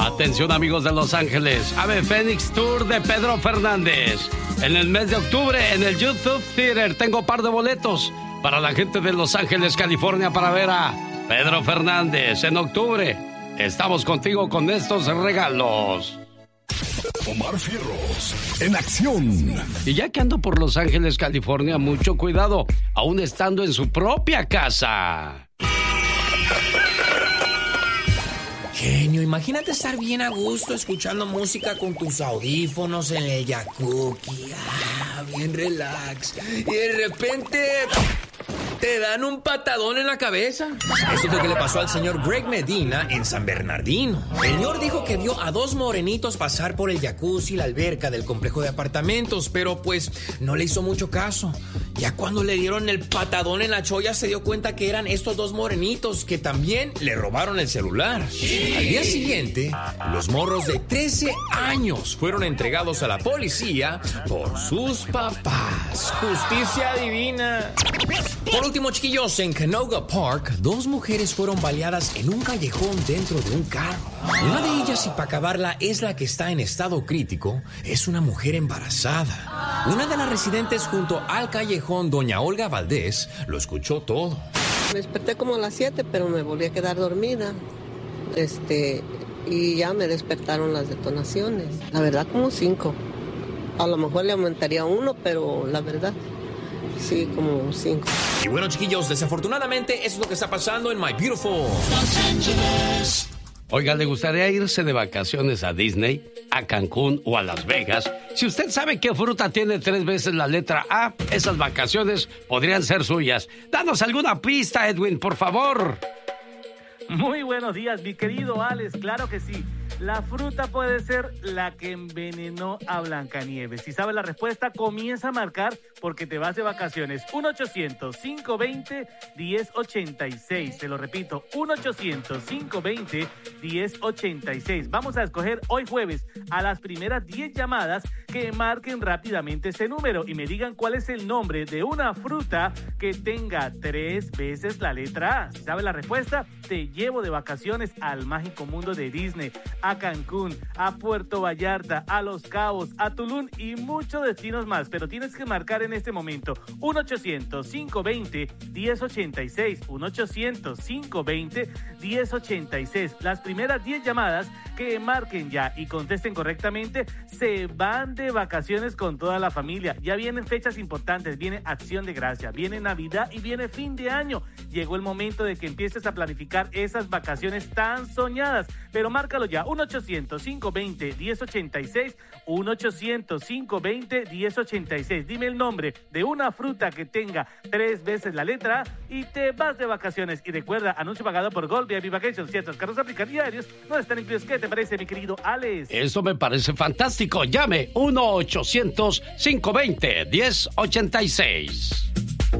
Atención, amigos de Los Ángeles. Ave Fénix Tour de Pedro Fernández. En el mes de octubre, en el YouTube Theater, tengo par de boletos para la gente de Los Ángeles, California, para ver a Pedro Fernández en octubre. Estamos contigo con estos regalos. Omar Fierros, en acción. Y ya que ando por Los Ángeles, California, mucho cuidado, aún estando en su propia casa. Genio, imagínate estar bien a gusto escuchando música con tus audífonos en el jacuzzi. Bien relax. Y de repente te dan un patadón en la cabeza. Eso es lo que le pasó al señor Greg Medina en San Bernardino. El señor dijo que vio a dos morenitos pasar por el jacuzzi y la alberca del complejo de apartamentos, pero pues no le hizo mucho caso. Ya cuando le dieron el patadón en la cholla se dio cuenta que eran estos dos morenitos que también le robaron el celular. Al día siguiente, los morros de 13 años fueron entregados a la policía por sus papás. Justicia divina. Por último, chiquillos, en Canoga Park, dos mujeres fueron baleadas en un callejón dentro de un carro. Una de ellas, y para acabarla, es la que está en estado crítico, es una mujer embarazada. Una de las residentes junto al callejón, doña Olga Valdés, lo escuchó todo. Me desperté como a las 7, pero me volví a quedar dormida. Y ya me despertaron las detonaciones. La verdad, como 5. A lo mejor le aumentaría 1, pero la verdad, sí, como 5. Y bueno, chiquillos, desafortunadamente eso es lo que está pasando en My Beautiful Los Angeles. Oiga, ¿le gustaría irse de vacaciones a Disney, a Cancún o a Las Vegas? Si usted sabe qué fruta tiene 3 veces la letra A, esas vacaciones podrían ser suyas. Danos alguna pista, Edwin, por favor. Muy buenos días, mi querido Alex, claro que sí. La fruta puede ser la que envenenó a Blancanieves. Si sabes la respuesta, comienza a marcar porque te vas de vacaciones. 1-800-520-1086. Te lo repito, 1-800-520-1086. Vamos a escoger hoy jueves a las primeras 10 llamadas que marquen rápidamente ese número y me digan cuál es el nombre de una fruta que tenga 3 veces la letra A. Si sabes la respuesta, te llevo de vacaciones al mágico mundo de Disney, a Cancún, a Puerto Vallarta, a Los Cabos, a Tulum y muchos destinos más. Pero tienes que marcar en este momento 1-800-520-1086. 1-800-520-1086. Las primeras 10 llamadas que marquen ya y contesten correctamente se van de vacaciones con toda la familia. Ya vienen fechas importantes, viene Acción de Gracia, viene Navidad y viene fin de año. Llegó el momento de que empieces a planificar esas vacaciones tan soñadas. Pero márcalo ya, 1-800-520-1086, 1-800-520-1086. Dime el nombre de una fruta que tenga 3 veces la letra A y te vas de vacaciones. Y recuerda, anuncio pagado por Gold VIP Vacations. Ciertos carros aplican diarios no están incluidos. ¿Qué te parece, mi querido Alex? Eso me parece fantástico. Llame 1-800-520-1086.